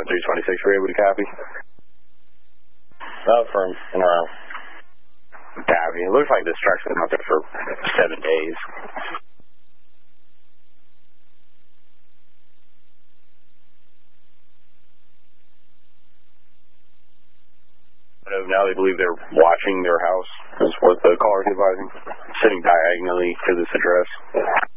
326, were you able to copy? From in around. Copy. It looks like this truck's been out there for 7 days. Now they believe they're watching their house, is what the caller is advising, sitting diagonally to this address.